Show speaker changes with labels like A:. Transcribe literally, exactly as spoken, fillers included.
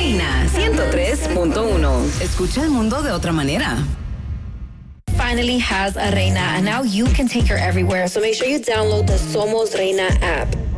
A: Reina ciento tres punto uno. Escucha el mundo de otra manera.
B: Finally has a Reina, and now you can take her everywhere. So make sure you download the Somos Reina app.